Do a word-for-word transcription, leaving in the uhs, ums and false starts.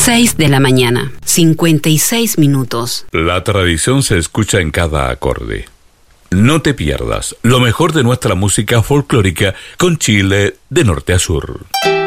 seis de la mañana, cincuenta y seis minutos. La tradición se escucha en cada acorde. No te pierdas lo mejor de nuestra música folclórica con Chile de norte a sur.